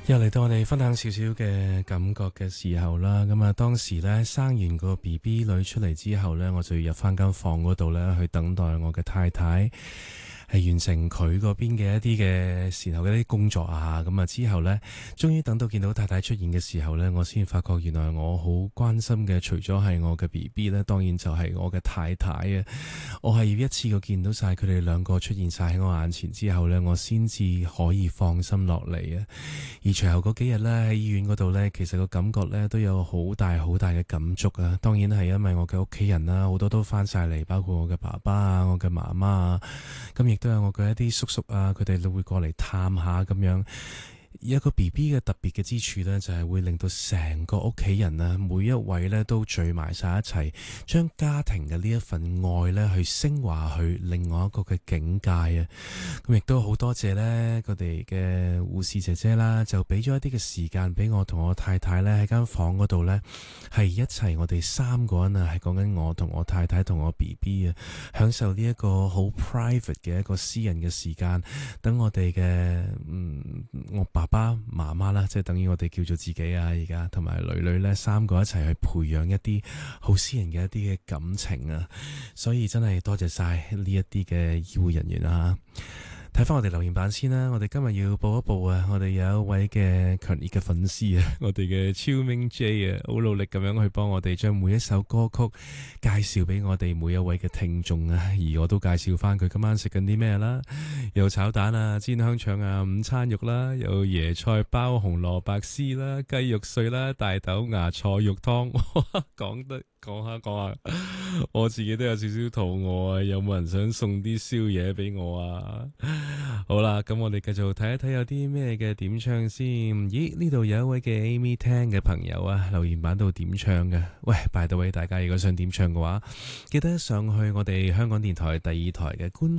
又嚟到我哋分享少少嘅感覺嘅時候啦，咁啊當時咧生完個 BB 女出嚟之後咧，我就要入翻間房嗰度咧去等待我嘅太太係完成佢嗰邊嘅一啲嘅時候嘅一啲工作啊，咁啊之後呢，終於等到見到太太出現嘅時候呢，我先發覺原來我好關心嘅，除咗係我嘅 BB 呢，當然就係我嘅太太啊。我係要一次過見到晒佢哋兩個出現晒喺我眼前之後呢，我先至可以放心落嚟啊。而隨後嗰幾日呢，喺醫院嗰度呢，其實個感覺呢都有好大好大嘅感觸啊。當然係因為我嘅屋企人啦，好多都翻晒嚟，包括我嘅爸爸啊、我嘅媽媽啊，咁亦都有我嘅一啲叔叔啊，佢哋都會過嚟探下咁樣。一個 BB 嘅特別嘅之處呢，就係會令到成個屋企人啊，每一位呢都聚埋晒一齊，將家庭嘅呢一份愛呢去升華去另外一個嘅境界啊！咁亦都好多謝呢，佢哋嘅護士姐姐啦，就俾咗一啲嘅時間俾我同我太太呢喺間房嗰度呢，係一齊我哋三個人啊，係講緊我同我太太同我 BB 啊，享受呢一個好 private 嘅一個私人嘅時間，等我哋嘅我爸爸媽媽啦，即係等於我哋叫做自己啊，而家同埋女女呢，三個一齊去培養一啲好私人嘅一啲嘅感情啊，所以真係多謝晒呢一啲嘅醫護人員啊。睇翻我哋留言板先啦，我哋今日要報一報啊，我哋有一位嘅強烈嘅粉絲啊，我哋嘅超明 J 啊，好努力咁樣去幫我哋將每一首歌曲介紹俾我哋每一位嘅聽眾啊，而我都介紹翻佢今晚食緊啲咩啦，有炒蛋啊、煎香腸啊、午餐肉啦，有椰菜包、紅蘿蔔絲啦、雞肉碎啦、大豆芽菜肉湯，講下，我自己都有少少肚餓啊！有冇人想送啲宵夜俾我啊？好啦，咁我哋繼續睇一睇有啲咩嘅點唱先。咦，呢度有一位嘅 Amy Tan 嘅朋友啊，留言板度點唱嘅。喂，by the way，大家如果想點唱嘅話，記得上去我哋香港電台第2台嘅官